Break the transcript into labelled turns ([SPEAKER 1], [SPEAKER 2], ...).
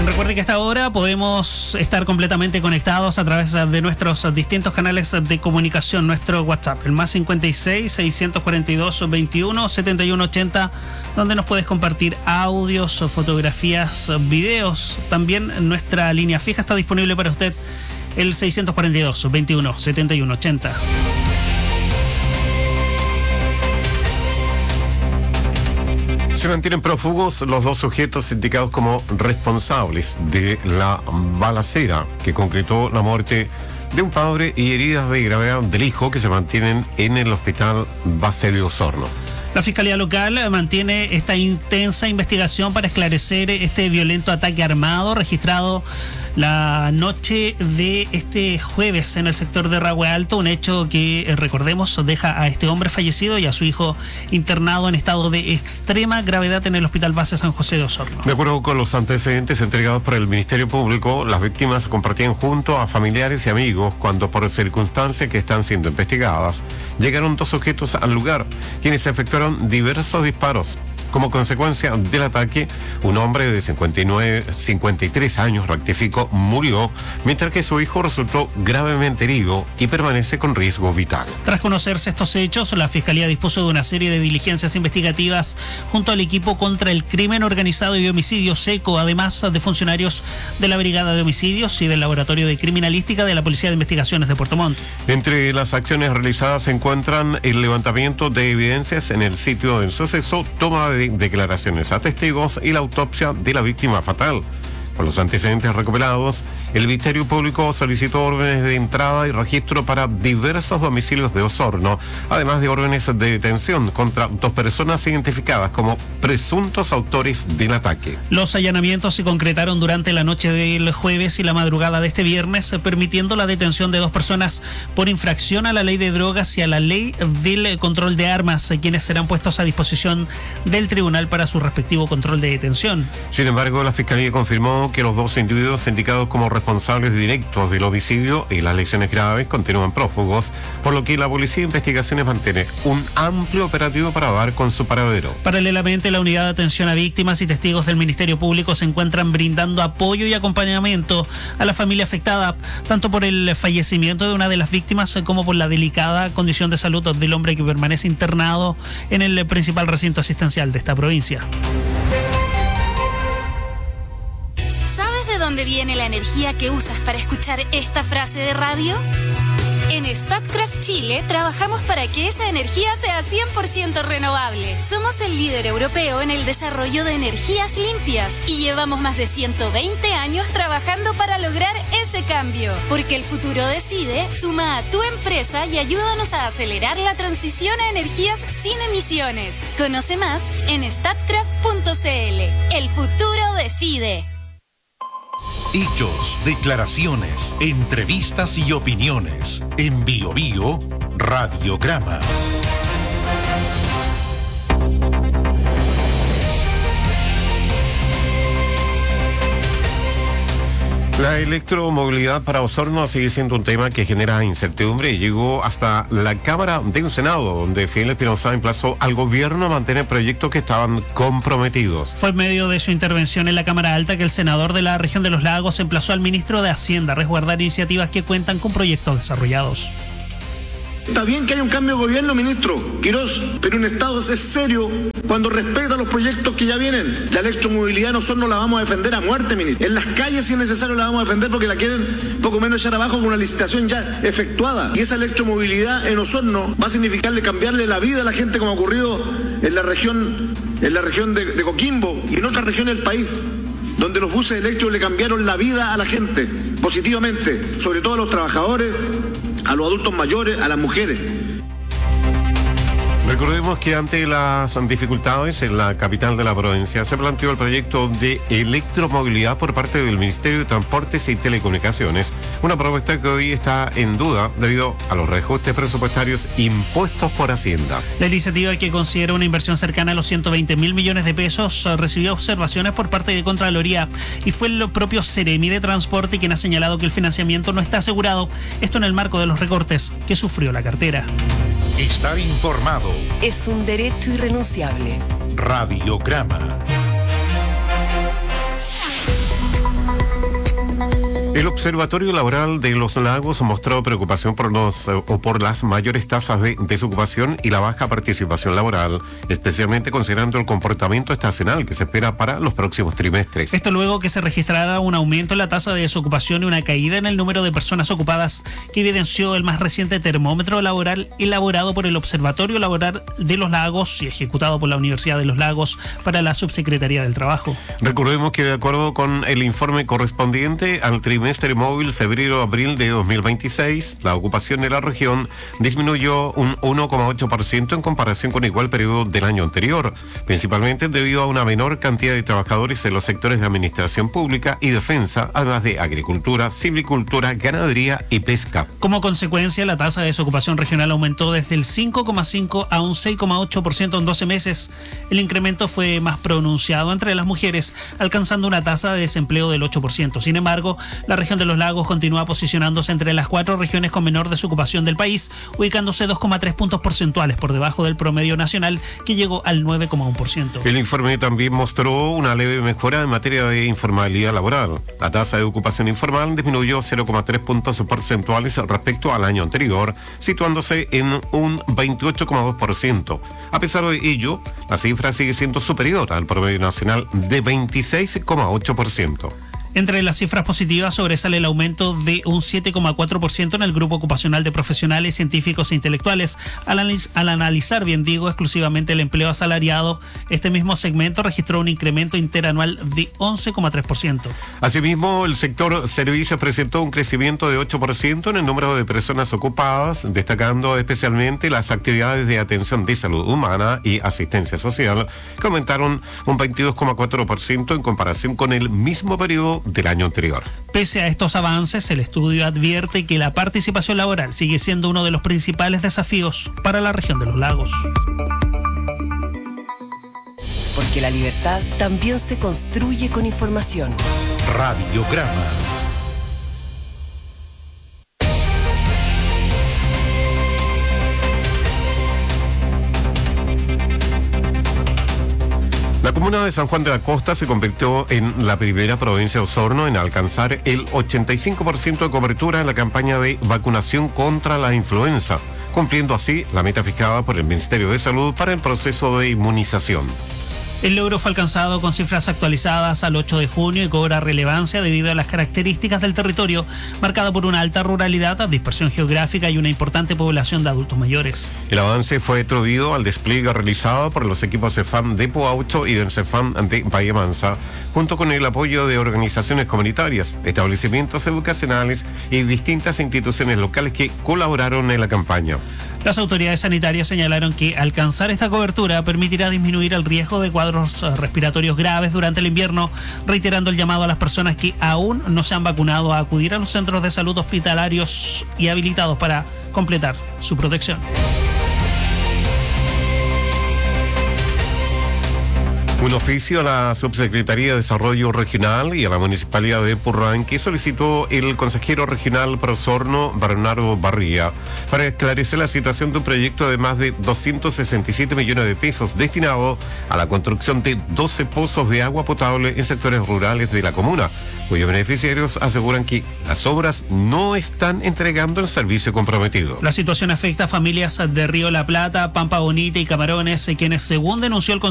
[SPEAKER 1] Recuerde que a esta hora podemos estar completamente conectados a través de nuestros distintos canales de comunicación. Nuestro WhatsApp, el más 56 642 21 71 80, donde nos puedes compartir audios, fotografías, videos. También nuestra línea fija está disponible para usted, el 642 21 71 80.
[SPEAKER 2] Se mantienen prófugos los dos sujetos indicados como responsables de la balacera que concretó la muerte de un padre y heridas de gravedad del hijo, que se mantienen en el hospital base de Osorno.
[SPEAKER 1] La Fiscalía Local mantiene esta intensa investigación para esclarecer este violento ataque armado registrado la noche de este jueves en el sector de Rahue Alto, un hecho que, recordemos, deja a este hombre fallecido y a su hijo internado en estado de extrema gravedad en el Hospital Base San José de Osorno.
[SPEAKER 2] De acuerdo con los antecedentes entregados por el Ministerio Público, las víctimas se compartían junto a familiares y amigos cuando, por circunstancias que están siendo investigadas, llegaron dos sujetos al lugar, quienes efectuaron diversos disparos. Como consecuencia del ataque, un hombre de 53 años, rectificó, murió, mientras que su hijo resultó gravemente herido y permanece con riesgo vital.
[SPEAKER 1] Tras conocerse estos hechos, la Fiscalía dispuso de una serie de diligencias investigativas junto al equipo contra el crimen organizado y homicidio SECO, además de funcionarios de la Brigada de Homicidios y del Laboratorio de Criminalística de la Policía de Investigaciones de Puerto Montt.
[SPEAKER 2] Entre las acciones realizadas se encuentran el levantamiento de evidencias en el sitio del suceso, toma de declaraciones a testigos y la autopsia de la víctima fatal. Por los antecedentes recopilados, el Ministerio Público solicitó órdenes de entrada y registro para diversos domicilios de Osorno, además de órdenes de detención contra dos personas identificadas como presuntos autores del ataque.
[SPEAKER 1] Los allanamientos se concretaron durante la noche del jueves y la madrugada de este viernes, permitiendo la detención de dos personas por infracción a la ley de drogas y a la ley del control de armas, quienes serán puestos a disposición del tribunal para su respectivo control de detención.
[SPEAKER 2] Sin embargo, la Fiscalía confirmó que los dos individuos indicados como responsables directos del homicidio y las lesiones graves continúan prófugos, por lo que la Policía de Investigaciones mantiene un amplio operativo para dar con su paradero.
[SPEAKER 1] Paralelamente, la Unidad de Atención a Víctimas y Testigos del Ministerio Público se encuentran brindando apoyo y acompañamiento a la familia afectada, tanto por el fallecimiento de una de las víctimas como por la delicada condición de salud del hombre que permanece internado en el principal recinto asistencial de esta provincia.
[SPEAKER 3] ¿De dónde viene la energía que usas para escuchar esta frase de radio? En Statkraft Chile trabajamos para que esa energía sea 100% renovable. Somos el líder europeo en el desarrollo de energías limpias y llevamos más de 120 años trabajando para lograr ese cambio. Porque el futuro decide, suma a tu empresa y ayúdanos a acelerar la transición a energías sin emisiones. Conoce más en statkraft.cl. El futuro decide.
[SPEAKER 4] Hechos, declaraciones, entrevistas y opiniones. En Bio Bio, Radiograma.
[SPEAKER 2] La electromovilidad para Osorno sigue siendo un tema que genera incertidumbre y llegó hasta la Cámara del Senado, donde Fidel Espinosa emplazó al gobierno a mantener proyectos que estaban comprometidos.
[SPEAKER 1] Fue en medio de su intervención en la Cámara Alta que el senador de la región de Los Lagos emplazó al ministro de Hacienda a resguardar iniciativas que cuentan con proyectos desarrollados.
[SPEAKER 5] Está bien que haya un cambio de gobierno, ministro Quirós, pero un Estado es serio cuando respeta los proyectos que ya vienen. La electromovilidad nosotros no la vamos a defender a muerte, ministro. En las calles, si es necesario, la vamos a defender porque la quieren poco menos echar abajo con una licitación ya efectuada. Y esa electromovilidad en Osorno va a significarle cambiarle la vida a la gente, como ha ocurrido en la región de Coquimbo y en otras regiones del país, donde los buses eléctricos le cambiaron la vida a la gente positivamente, sobre todo a los trabajadores, a los adultos mayores, a las mujeres.
[SPEAKER 2] Recordemos que ante las dificultades en la capital de la provincia se planteó el proyecto de electromovilidad por parte del Ministerio de Transportes y Telecomunicaciones, una propuesta que hoy está en duda debido a los reajustes presupuestarios impuestos por Hacienda.
[SPEAKER 1] La iniciativa, que considera una inversión cercana a los 120.000 millones de pesos, recibió observaciones por parte de Contraloría y fue el propio Seremi de Transporte quien ha señalado que el financiamiento no está asegurado, esto en el marco de los recortes que sufrió la cartera.
[SPEAKER 4] Estar informado
[SPEAKER 6] es un derecho irrenunciable.
[SPEAKER 4] Radiograma.
[SPEAKER 2] El Observatorio Laboral de los Lagos mostró preocupación por las mayores tasas de desocupación y la baja participación laboral, especialmente considerando el comportamiento estacional que se espera para los próximos trimestres.
[SPEAKER 1] Esto luego que se registrara un aumento en la tasa de desocupación y una caída en el número de personas ocupadas que evidenció el más reciente termómetro laboral elaborado por el Observatorio Laboral de los Lagos y ejecutado por la Universidad de los Lagos para la Subsecretaría del Trabajo.
[SPEAKER 2] Recordemos que de acuerdo con el informe correspondiente al trimestre móvil febrero-abril de 2026, la ocupación de la región disminuyó un 1,8% en comparación con igual periodo del año anterior, principalmente debido a una menor cantidad de trabajadores en los sectores de administración pública y defensa, además de agricultura, silvicultura, ganadería y pesca.
[SPEAKER 1] Como consecuencia, la tasa de desocupación regional aumentó desde el 5,5 a un 6,8% en 12 meses. El incremento fue más pronunciado entre las mujeres, alcanzando una tasa de desempleo del 8%. Sin embargo, la región de los lagos continúa posicionándose entre las 4 regiones con menor desocupación del país, ubicándose 2,3 puntos porcentuales por debajo del promedio nacional, que llegó al 9,1%.
[SPEAKER 2] El informe también mostró una leve mejora en materia de informalidad laboral. La tasa de ocupación informal disminuyó 0,3 puntos porcentuales respecto al año anterior, situándose en un 28,2%. A pesar de ello, la cifra sigue siendo superior al promedio nacional de 26,8%.
[SPEAKER 1] Entre las cifras positivas sobresale el aumento de un 7,4% en el grupo ocupacional de profesionales, científicos e intelectuales. Al analizar, exclusivamente el empleo asalariado, este mismo segmento registró un incremento interanual de 11,3%.
[SPEAKER 2] Asimismo, el sector servicios presentó un crecimiento de 8% en el número de personas ocupadas, destacando especialmente las actividades de atención de salud humana y asistencia social, que aumentaron un 22,4% en comparación con el mismo periodo del año anterior.
[SPEAKER 1] Pese a estos avances, el estudio advierte que la participación laboral sigue siendo uno de los principales desafíos para la región de los lagos.
[SPEAKER 6] Porque la libertad también se construye con información.
[SPEAKER 4] Radiograma.
[SPEAKER 2] La comuna de San Juan de la Costa se convirtió en la primera provincia de Osorno en alcanzar el 85% de cobertura en la campaña de vacunación contra la influenza, cumpliendo así la meta fijada por el Ministerio de Salud para el proceso de inmunización.
[SPEAKER 1] El logro fue alcanzado con cifras actualizadas al 8 de junio y cobra relevancia debido a las características del territorio, marcado por una alta ruralidad, dispersión geográfica y una importante población de adultos mayores.
[SPEAKER 2] El avance fue atribuido al despliegue realizado por los equipos CEFAM de Poaucho y del CEFAM de Bahía Mansa, junto con el apoyo de organizaciones comunitarias, establecimientos educacionales y distintas instituciones locales que colaboraron en la campaña.
[SPEAKER 1] Las autoridades sanitarias señalaron que alcanzar esta cobertura permitirá disminuir el riesgo de cuadros respiratorios graves durante el invierno, reiterando el llamado a las personas que aún no se han vacunado a acudir a los centros de salud hospitalarios y habilitados para completar su protección.
[SPEAKER 2] Un oficio a la Subsecretaría de Desarrollo Regional y a la Municipalidad de Purranque solicitó el consejero regional pro Osorno, Bernardo Barría, para esclarecer la situación de un proyecto de más de 267 millones de pesos destinado a la construcción de 12 pozos de agua potable en sectores rurales de la comuna, cuyos beneficiarios aseguran que las obras no están entregando el servicio comprometido.
[SPEAKER 1] La situación afecta a familias de Río La Plata, Pampa Bonita y Camarones, quienes, según denunció el